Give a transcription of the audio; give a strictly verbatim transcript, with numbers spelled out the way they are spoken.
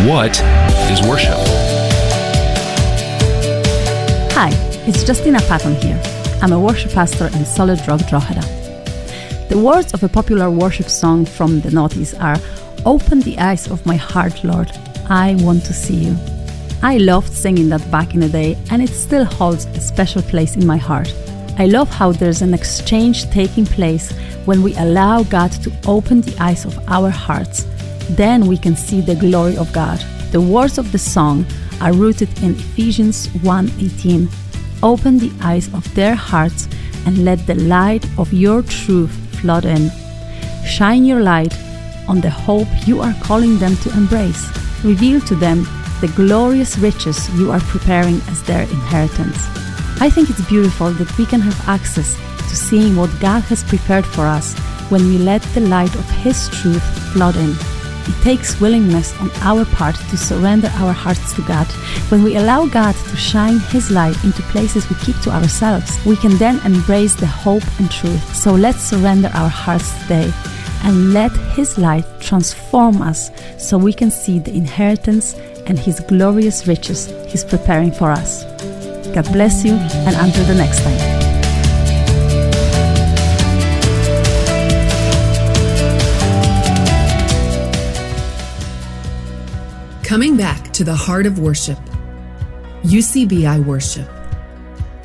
What is worship? Hi, it's Justina Patton here. I'm a worship pastor in Solid Rock, Drogheda. The words of a popular worship song from the noughties are, "Open the eyes of my heart, Lord, I want to see you." I loved singing that back in the day, and it still holds a special place in my heart. I love how there's an exchange taking place when we allow God to open the eyes of our hearts. Then we can see the glory of God. The words of the song are rooted in Ephesians one eighteen. Open the eyes of their hearts and let the light of your truth flood in. Shine your light on the hope you are calling them to embrace. Reveal to them the glorious riches you are preparing as their inheritance. I think it's beautiful that we can have access to seeing what God has prepared for us when we let the light of His truth flood in. It takes willingness on our part to surrender our hearts to God. When we allow God to shine His light into places we keep to ourselves, we can then embrace the hope and truth. So let's surrender our hearts today and let His light transform us so we can see the inheritance and His glorious riches He's preparing for us. God bless you, and until the next time. Coming back to the heart of worship, U C B I Worship.